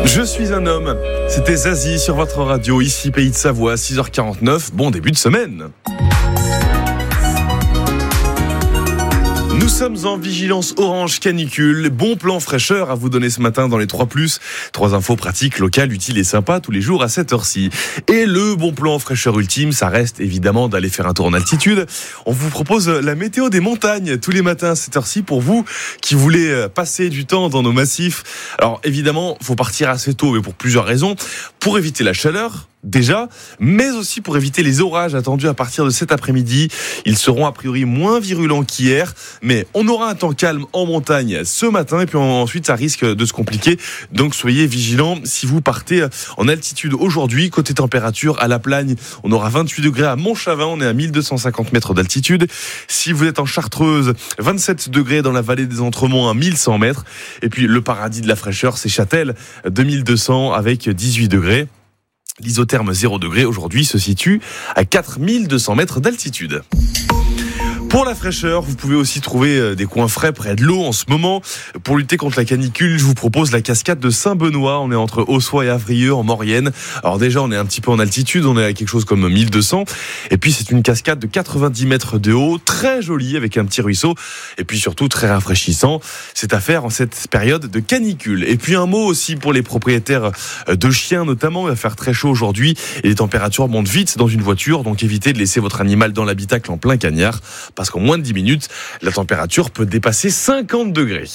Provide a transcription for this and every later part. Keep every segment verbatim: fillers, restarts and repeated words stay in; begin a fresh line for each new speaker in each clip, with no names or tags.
Je suis un homme. C'était Zazie sur votre radio, ici Pays de Savoie, six heures quarante-neuf. Bon début de semaine. Nous sommes en vigilance orange canicule. Bon plan fraîcheur à vous donner ce matin dans les trois plus. Trois infos pratiques, locales, utiles et sympas tous les jours à cette heure-ci. Et le bon plan fraîcheur ultime, ça reste évidemment d'aller faire un tour en altitude. On vous propose la météo des montagnes tous les matins à cette heure-ci pour vous qui voulez passer du temps dans nos massifs. Alors évidemment, il faut partir assez tôt, mais pour plusieurs raisons. Pour éviter la chaleur, déjà, mais aussi pour éviter les orages attendus à partir de cet après-midi. Ils seront a priori moins virulents qu'hier, mais on aura un temps calme en montagne ce matin et puis ensuite ça risque de se compliquer. Donc soyez vigilants si vous partez en altitude aujourd'hui. Côté température, à La Plagne, on aura vingt-huit degrés à Montchavin, on est à mille deux cent cinquante mètres d'altitude. Si vous êtes en Chartreuse, vingt-sept degrés dans la vallée des Entremonts à mille cent mètres. Et puis le paradis de la fraîcheur, c'est Châtel, deux mille deux cents avec dix-huit degrés. L'isotherme zéro degré aujourd'hui se situe à quatre mille deux cents mètres d'altitude. Pour la fraîcheur, vous pouvez aussi trouver des coins frais près de l'eau en ce moment. Pour lutter contre la canicule, je vous propose la cascade de Saint-Benoît. On est entre Ossois et Avrieux en Maurienne. Alors déjà, on est un petit peu en altitude, on est à quelque chose comme mille deux cents. Et puis c'est une cascade de quatre-vingt-dix mètres de haut, très jolie avec un petit ruisseau. Et puis surtout très rafraîchissant. C'est à faire en cette période de canicule. Et puis un mot aussi pour les propriétaires de chiens notamment. Il va faire très chaud aujourd'hui et les températures montent vite dans une voiture. Donc évitez de laisser votre animal dans l'habitacle en plein cagnard. Parce qu'en moins de dix minutes, la température peut dépasser cinquante degrés.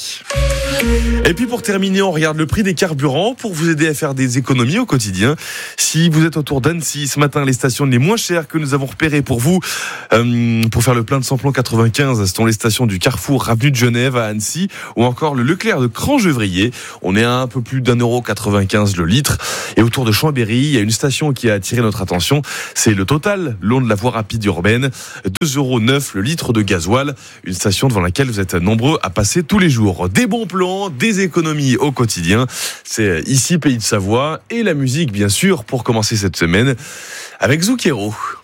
Et puis pour terminer, on regarde le prix des carburants pour vous aider à faire des économies au quotidien. Si vous êtes autour d'Annecy, ce matin, les stations les moins chères que nous avons repérées pour vous, euh, pour faire le plein de samplon quatre-vingt-quinze, ce sont les stations du Carrefour avenue de Genève à Annecy, ou encore le Leclerc de Crangevrier. On est à un peu plus d'un euro quatre-vingt-quinze le litre. Et autour de Chambéry, il y a une station qui a attiré notre attention, c'est le Total, long de la voie rapide urbaine, deux euros neuf le litre de gasoil, une station devant laquelle vous êtes nombreux à passer tous les jours. Des bons plans, des économies au quotidien, c'est ici Pays de Savoie et la musique bien sûr pour commencer cette semaine avec Zucchero.